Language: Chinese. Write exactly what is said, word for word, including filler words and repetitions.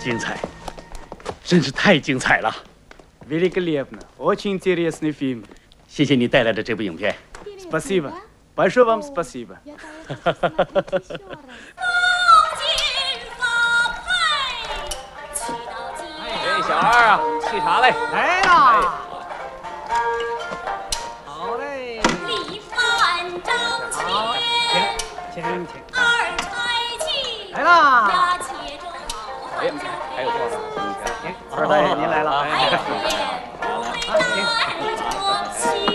精彩，真是太精彩了。 Великолепно, очень интересный фильм. 谢谢你带来的这部影片。 Спасибо, большое вам спасибо. 哎，小二啊，沏茶来。 来啦！好嘞。 李范张好，请请请。 二太庆。 来啦！ 呀，且中好。 哎呀，还有多少？ 二大爷您来了。 哎，不会大，不会大。